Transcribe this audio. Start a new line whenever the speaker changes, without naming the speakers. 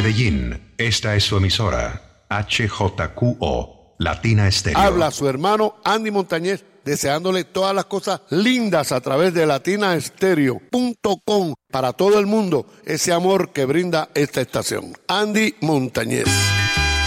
Medellín, esta es su emisora, HJQO, Latina Estéreo.
Habla su hermano Andy Montañez, deseándole todas las cosas lindas a través de latinaestereo.com para todo el mundo, ese amor que brinda esta estación. Andy Montañez.